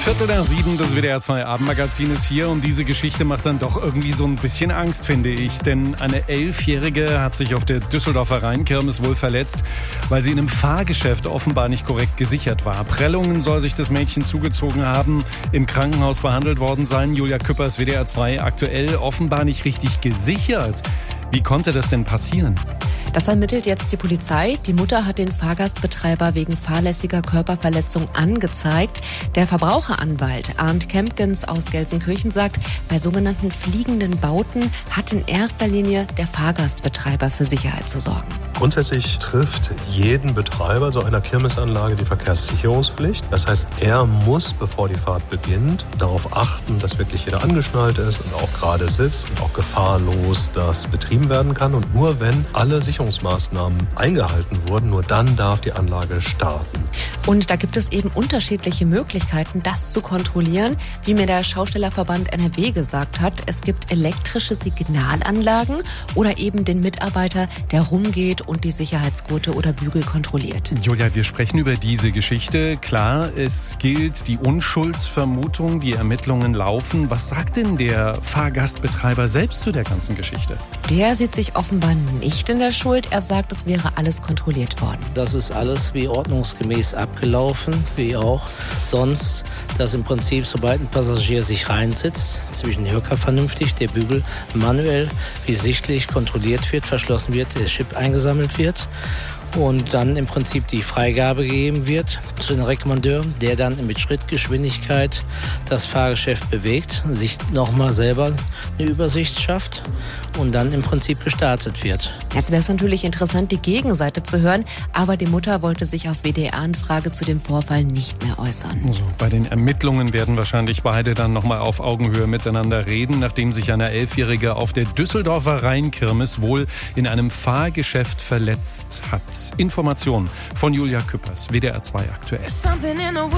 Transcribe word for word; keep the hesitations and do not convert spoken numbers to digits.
Viertel nach sieben, das W D R zwei Abendmagazin ist hier und diese Geschichte macht dann doch irgendwie so ein bisschen Angst, finde ich. Denn eine Elfjährige hat sich auf der Düsseldorfer Rheinkirmes wohl verletzt, weil sie in einem Fahrgeschäft offenbar nicht korrekt gesichert war. Prellungen soll sich das Mädchen zugezogen haben, im Krankenhaus behandelt worden sein. Julia Küppers, W D R zwei, aktuell offenbar nicht richtig gesichert. Wie konnte das denn passieren? Das ermittelt jetzt die Polizei. Die Mutter hat den Fahrgastbetreiber wegen fahrlässiger Körperverletzung angezeigt. Der Verbraucheranwalt Arndt Kempkens aus Gelsenkirchen sagt, bei sogenannten fliegenden Bauten hat in erster Linie der Fahrgastbetreiber für Sicherheit zu sorgen. Grundsätzlich trifft jeden Betreiber so einer Kirmesanlage die Verkehrssicherungspflicht. Das heißt, er muss, bevor die Fahrt beginnt, darauf achten, dass wirklich jeder angeschnallt ist und auch gerade sitzt und auch gefahrlos das betrieben werden kann. Und nur wenn alle Sicherungsmaßnahmen eingehalten wurden, nur dann darf die Anlage starten. Und da gibt es eben unterschiedliche Möglichkeiten, das zu kontrollieren. Wie mir der Schaustellerverband N R W gesagt hat, es gibt elektrische Signalanlagen oder eben den Mitarbeiter, der rumgeht und die Sicherheitsgurte oder Bügel kontrolliert. Julia, wir sprechen über diese Geschichte. Klar, es gilt die Unschuldsvermutung, die Ermittlungen laufen. Was sagt denn der Fahrgastbetreiber selbst zu der ganzen Geschichte? Der sieht sich offenbar nicht in der Schuld. Er sagt, es wäre alles kontrolliert worden. Das ist alles wie ordnungsgemäß abgelaufen, wie auch sonst, dass im Prinzip, sobald ein Passagier sich reinsitzt, zwischen den Höcker vernünftig, der Bügel manuell, wie sichtlich kontrolliert wird, verschlossen wird, der Chip eingesammelt wird und dann im Prinzip die Freigabe gegeben wird zu den Rekommandeur, der dann mit Schrittgeschwindigkeit das Fahrgeschäft bewegt, sich nochmal selber eine Übersicht schafft und dann im Prinzip gestartet wird. Jetzt wäre es natürlich interessant, die Gegenseite zu hören, aber die Mutter wollte sich auf W D R-Anfrage zu dem Vorfall nicht mehr äußern. Also bei den Ermittlungen werden wahrscheinlich beide dann nochmal auf Augenhöhe miteinander reden, nachdem sich eine Elfjährige auf der Düsseldorfer Rheinkirmes wohl in einem Fahrgeschäft verletzt hat. Informationen von Julia Küppers, W D R zwei aktuell.